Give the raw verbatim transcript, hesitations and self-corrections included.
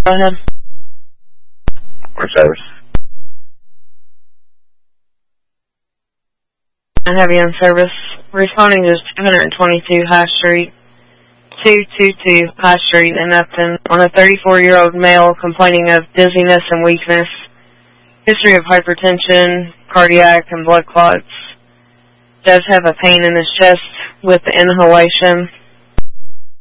Go ahead. Or service. I have you in service. Responding to two twenty-two High Street, two twenty-two High Street in Upton, on a thirty-four-year-old male complaining of dizziness and weakness, history of hypertension, cardiac, and blood clots. Does have a pain in his chest with the inhalation.